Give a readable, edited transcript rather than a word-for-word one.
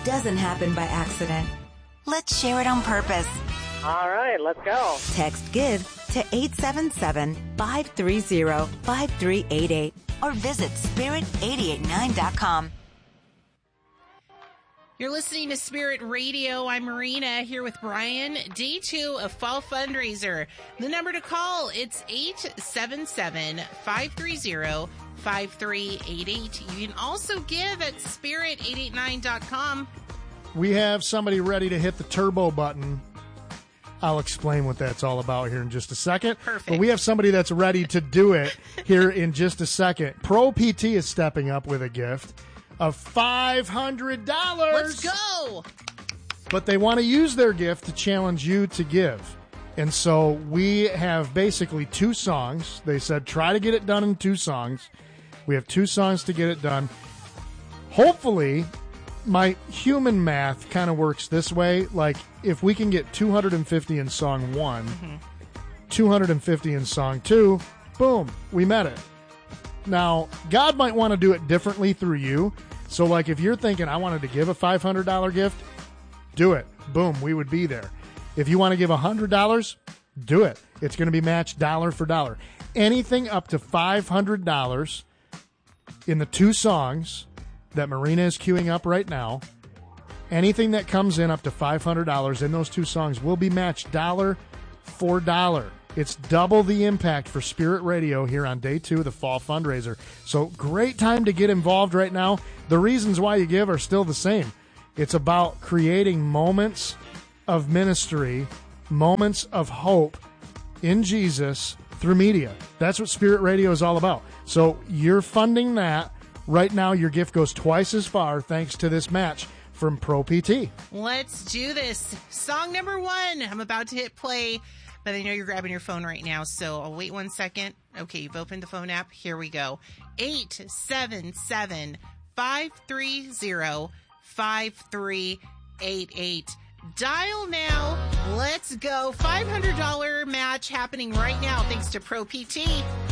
doesn't happen by accident. Let's share it on purpose. All right, let's go. Text GIVE to 877-530-5388 or visit spirit889.com. You're listening to Spirit Radio. I'm Marina here with Brian. Day 2 of Fall Fundraiser. The number to call, it's 877-530-5388. You can also give at spirit889.com. We have somebody ready to hit the turbo button. I'll explain what that's all about here in just a second. Perfect. But we have somebody that's ready to do it here in just a second. Pro PT is stepping up with a gift of $500. Let's go! But they want to use their gift to challenge you to give. And so we have basically 2 songs. They said try to get it done in 2 songs. We have 2 songs to get it done. Hopefully, my human math kind of works this way. Like, if we can get 250 in song 1, 250 in song 2, boom, we met it. Now, God might want to do it differently through you. So, like, if you're thinking, I wanted to give a $500 gift, do it. Boom, we would be there. If you want to give $100, do it. It's going to be matched dollar for dollar. Anything up to $500 in the 2 songs that Marina is queuing up right now, anything that comes in up to $500 in those 2 songs will be matched dollar for dollar. It's double the impact for Spirit Radio here on day 2 of the Fall Fundraiser. So great time to get involved right now. The reasons why you give are still the same. It's about creating moments of ministry, moments of hope in Jesus through media. That's what Spirit Radio is all about. So you're funding that. Right now, your gift goes twice as far thanks to this match from Pro PT. Let's do this. Song number 1. I'm about to hit play, but I know you're grabbing your phone right now, so I'll wait 1 second. Okay, you've opened the phone app. Here we go. 877-530-5388. Dial now. Let's go. $500 match happening right now thanks to Pro PT.